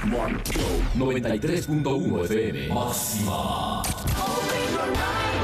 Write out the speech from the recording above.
Mark Show 93.1 FM. Máxima. Open your mind.